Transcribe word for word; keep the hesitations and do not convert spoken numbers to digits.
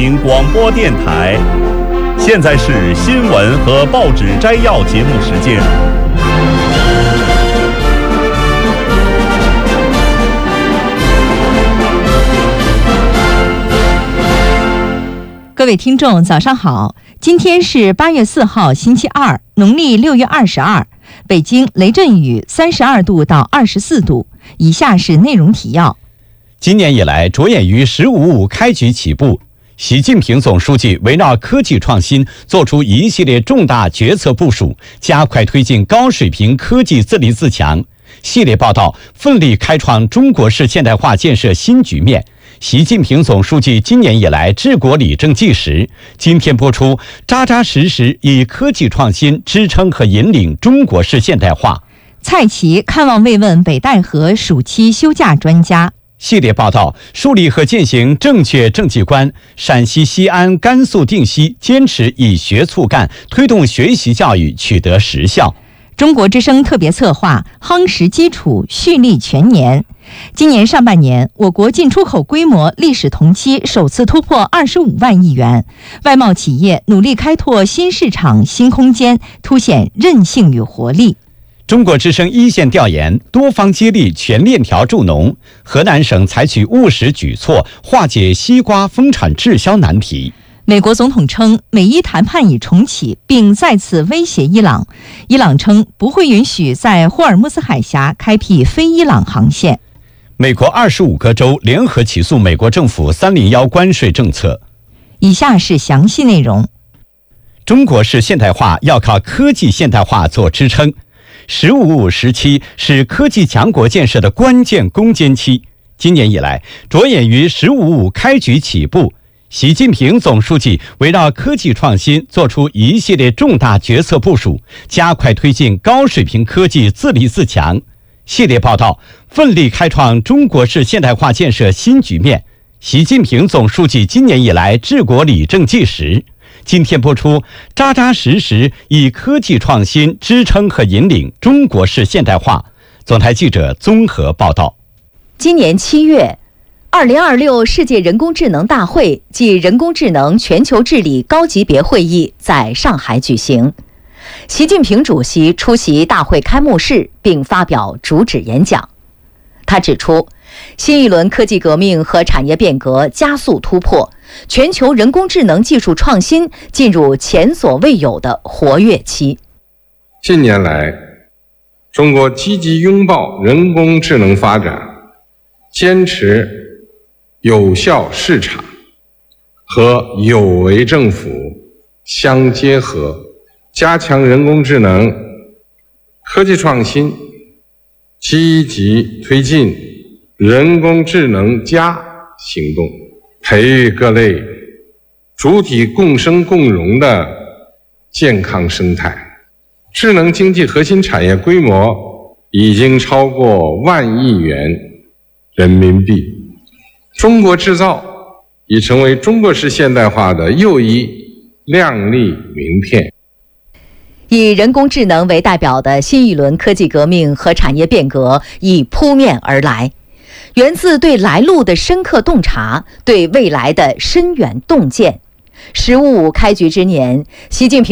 民广播电台。现在是新闻和报纸摘要节目时间。 各位听众早上好，今天是八月四号星期二，农历六月二十二，北京雷阵雨三十二度到二十四度。以下是内容提要。 今年以来，着眼于“十五五”开局起步，习近平总书记围绕科技创新作出一系列重大决策部署，加快推进高水平科技自立自强。系列报道奋力开创中国式现代化建设新局面。习近平总书记今年以来治国理政纪实。今天播出，扎扎实实以科技创新支撑和引领中国式现代化。 蔡奇看望慰问北戴河暑期休假专家。 系列报道树立和践行正确政绩观。陕西西安、甘肃定西坚持以学促干，推动学习教育取得实效。 中国之声特别策划夯实基础，蓄力全年。今年上半年，我国进出口规模历史同期首次突破二十五万亿元，外贸企业努力开拓新市场、新空间，凸显韧性与活力。 中国之声一线调研，多方接力，全链条助农。河南省采取务实举措，化解西瓜丰产滞销难题。 美国总统称，美伊谈判已重启，并再次威胁伊朗。伊朗称不会允许在霍尔木兹海峡开辟非伊朗航线。 美国二十五个州联合起诉美国政府三零一关税政策。 以下是详细内容。 中国式现代化要靠科技现代化做支撑。十五五时期是科技强国建设的关键攻坚期。今年以来，着眼于“十五五”开局起步。习近平总书记围绕科技创新作出一系列重大决策部署，加快推进高水平科技自立自强。系列报道奋力开创中国式现代化建设新局面。习近平总书记今年以来治国理政纪实。今天播出，扎扎实实以科技创新支撑和引领中国式现代化。总台记者综合报道。 今年七月，二零二六世界人工智能大会暨人工智能全球治理高级别会议在上海举行。习近平主席出席大会开幕式并发表主旨演讲。他指出，新一轮科技革命和产业变革加速突破，全球人工智能技术创新进入前所未有的活跃期。 近年来，中国积极拥抱人工智能发展，坚持有效市场和有为政府相结合，加强人工智能科技创新，积极推进人工智能加行动，培育各类主体共生共荣的健康生态。智能经济核心产业规模已经超过万亿元人民币，中国制造已成为中国式现代化的又一亮丽名片。 以人工智能为代表的新一轮科技革命和产业变革已扑面而来，源自对来路的深刻洞察，对未来的深远洞见。十五五开局之年，习近平